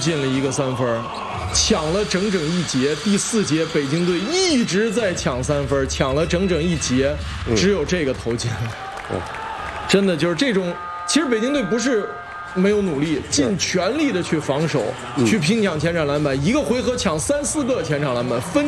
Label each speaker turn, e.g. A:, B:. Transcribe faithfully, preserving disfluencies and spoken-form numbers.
A: 进了一个三分，抢了整整一节。第四节北京队一直在抢三分，抢了整整一节，只有这个投进了。
B: 嗯，
A: 真的就是这种，其实北京队不是没有努力，尽全力的去防守，去拼抢前场篮板，一个回合抢三四个前场篮板，分